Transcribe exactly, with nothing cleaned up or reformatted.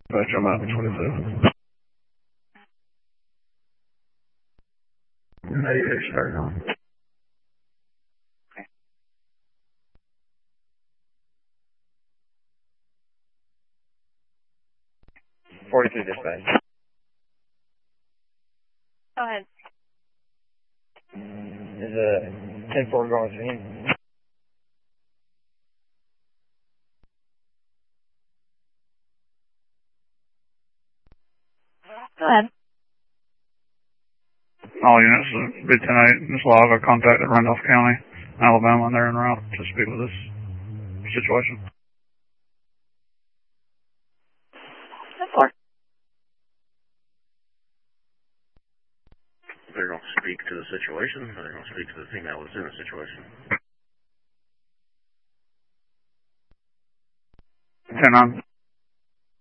But I'm out twenty-two. eighty-eight starting on. forty-two dispatch. Go ahead. Is a ten four going to him? Go ahead. All units, uh, B ten eight, this log, I contacted Randolph County, Alabama, and they're en route to speak with this situation. ten four. They're going to speak to the situation, or they're going to speak to the female that's in the situation. ten nine.